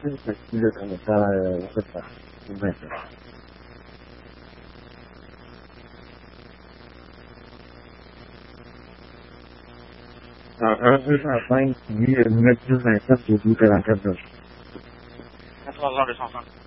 Perspective como está esta mesa. Afin de mettre dans un tas de tout à la table. 80 205.